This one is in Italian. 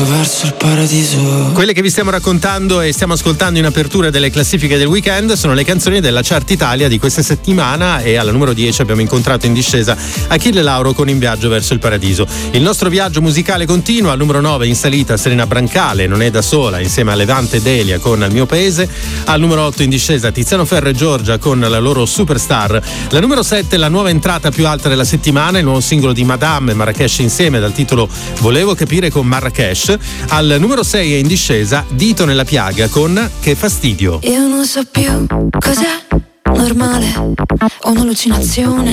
viaggio verso il paradiso. Quelle che vi stiamo raccontando e stiamo ascoltando in apertura delle classifiche del weekend sono le canzoni della Chart Italia di questa settimana, e alla numero 10 abbiamo incontrato in discesa Achille Lauro con In viaggio verso il paradiso. Il nostro viaggio musicale continua. Al numero 9 in salita Serena Brancale, Non è da sola, insieme a Levante Delia con Al mio paese. Al numero 8 in discesa Tiziano Ferro e Giorgia con la loro Superstar. La numero 7 la nuova entrata più alta della settimana, il nuovo singolo di Madame e Marrakesh insieme dal titolo Volevo capire con Marrakesh. Al numero 6 è in discesa Dito nella piaga con Che fastidio. Io non so più cos'è normale o un'allucinazione.